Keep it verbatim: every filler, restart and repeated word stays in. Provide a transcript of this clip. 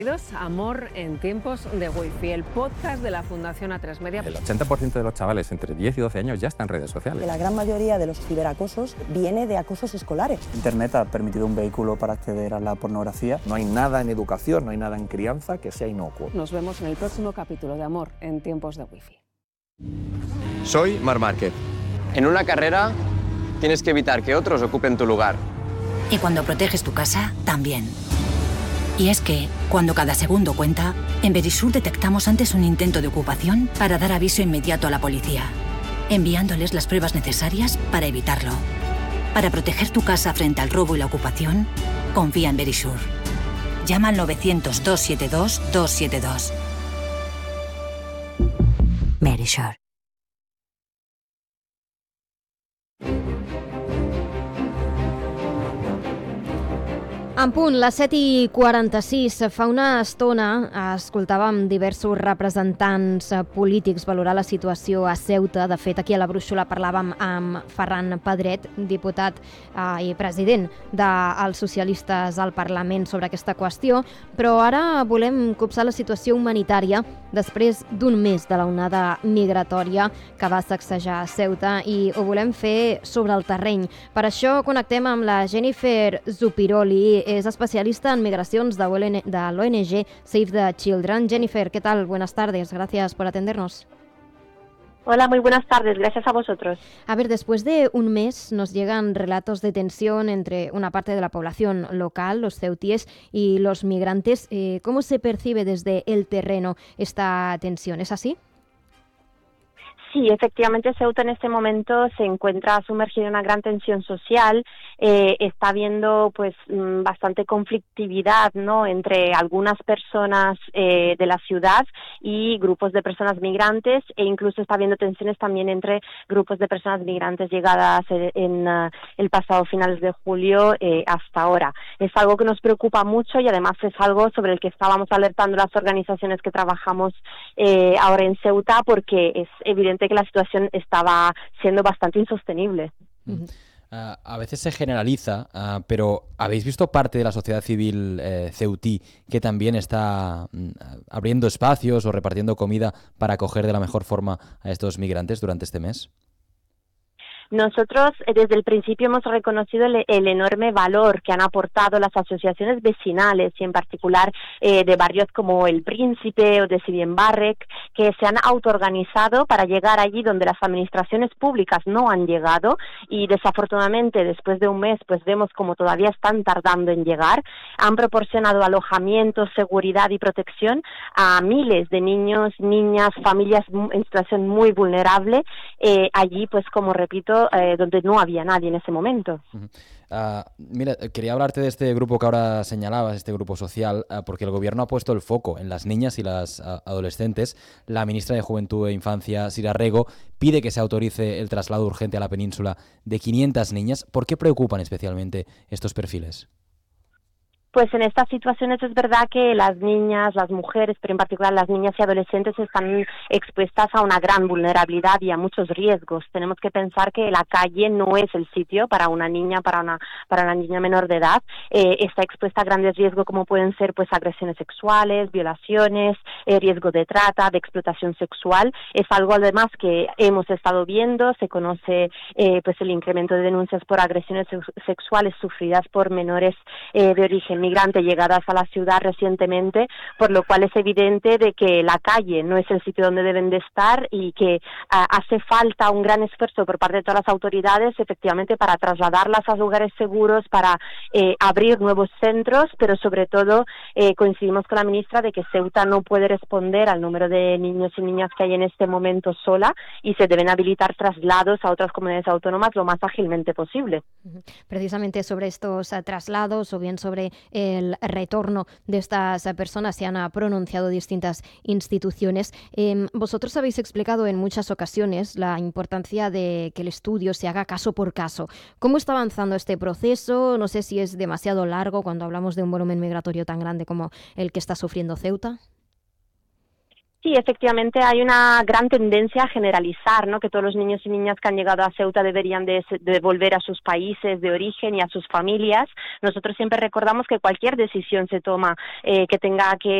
Bienvenidos a Amor en tiempos de Wi-Fi, el podcast de la Fundación A tres Media. El ochenta por ciento de los chavales entre diez y doce años ya está en redes sociales. La gran mayoría de los ciberacosos viene de acosos escolares. Internet ha permitido un vehículo para acceder a la pornografía. No hay nada en educación, no hay nada en crianza que sea inocuo. Nos vemos en el próximo capítulo de Amor en tiempos de Wi-Fi. Soy Marc Márquez. En una carrera tienes que evitar que otros ocupen tu lugar. Y cuando proteges tu casa, también. Y es que, cuando cada segundo cuenta, en Verisur detectamos antes un intento de ocupación para dar aviso inmediato a la policía, enviándoles las pruebas necesarias para evitarlo. Para proteger tu casa frente al robo y la ocupación, confía en Verisur. Llama al novecientos, doscientos setenta y dos, doscientos setenta y dos. Verisur. En punt, les set i quaranta-sis, fa una estona escoltàvem diversos representants polítics valorar la situació a Ceuta. De fet, aquí a la Brúixola parlàvem amb Ferran Pedret, diputat eh, i president dels socialistes al Parlament sobre aquesta qüestió, però ara volem copsar la situació humanitària després d'un mes de la onada migratòria que va sacsejar Ceuta i ho volem fer sobre el terreny. Per això connectem amb la Jennifer Zupiroli, es especialista en migraciones de la O N G Save the Children. Jennifer, ¿qué tal? Buenas tardes, gracias por atendernos. Hola, muy buenas tardes, gracias a vosotros. A ver, después de un mes nos llegan relatos de tensión entre una parte de la población local, los ceutíes, y los migrantes. Eh, ¿Cómo se percibe desde el terreno esta tensión? ¿Es así? Sí, efectivamente Ceuta en este momento se encuentra sumergido en una gran tensión social, eh, está habiendo pues bastante conflictividad, ¿no?, entre algunas personas eh, de la ciudad y grupos de personas migrantes, e incluso está habiendo tensiones también entre grupos de personas migrantes llegadas en, en uh, el pasado finales de julio eh, hasta ahora. Es algo que nos preocupa mucho y además es algo sobre el que estábamos alertando las organizaciones que trabajamos eh, ahora en Ceuta, porque es evidente que la situación estaba siendo bastante insostenible. Uh, a veces se generaliza, uh, pero ¿habéis visto parte de la sociedad civil eh, ceutí que también está uh, abriendo espacios o repartiendo comida para acoger de la mejor forma a estos migrantes durante este mes? Nosotros eh, desde el principio hemos reconocido el, el enorme valor que han aportado las asociaciones vecinales y en particular eh, de barrios como El Príncipe o de Sidienbarrec, que se han autoorganizado para llegar allí donde las administraciones públicas no han llegado, y desafortunadamente después de un mes pues vemos como todavía están tardando en llegar. Han proporcionado alojamiento, seguridad y protección a miles de niños, niñas, familias en situación muy vulnerable, eh, allí pues como repito, Eh, donde no había nadie en ese momento. Uh-huh. Uh, mira, quería hablarte de este grupo que ahora señalabas, este grupo social, uh, porque el gobierno ha puesto el foco en las niñas y las uh, adolescentes. La ministra de Juventud e Infancia, Sira Rego, pide que se autorice el traslado urgente a la península de quinientas niñas. ¿Por qué preocupan especialmente estos perfiles? Pues en estas situaciones es verdad que las niñas, las mujeres, pero en particular las niñas y adolescentes están expuestas a una gran vulnerabilidad y a muchos riesgos. Tenemos que pensar que la calle no es el sitio para una niña, para una para una niña menor de edad. Eh, está expuesta a grandes riesgos como pueden ser pues agresiones sexuales, violaciones, eh, riesgo de trata, de explotación sexual. Es algo además que hemos estado viendo. Se conoce eh, pues el incremento de denuncias por agresiones sexuales sufridas por menores eh, de origen migrante llegadas a la ciudad recientemente, por lo cual es evidente de que la calle no es el sitio donde deben de estar y que uh, hace falta un gran esfuerzo por parte de todas las autoridades efectivamente para trasladarlas a lugares seguros, para eh, abrir nuevos centros, pero sobre todo eh, coincidimos con la ministra de que Ceuta no puede responder al número de niños y niñas que hay en este momento sola y se deben habilitar traslados a otras comunidades autónomas lo más ágilmente posible. Precisamente sobre estos uh, traslados o bien sobre el retorno de estas personas se han pronunciado distintas instituciones. Eh, vosotros habéis explicado en muchas ocasiones la importancia de que el estudio se haga caso por caso. ¿Cómo está avanzando este proceso? No sé si es demasiado largo cuando hablamos de un volumen migratorio tan grande como el que está sufriendo Ceuta. Sí, efectivamente hay una gran tendencia a generalizar, ¿no? Que todos los niños y niñas que han llegado a Ceuta deberían de, de volver a sus países de origen y a sus familias. Nosotros siempre recordamos que cualquier decisión se toma eh, que tenga que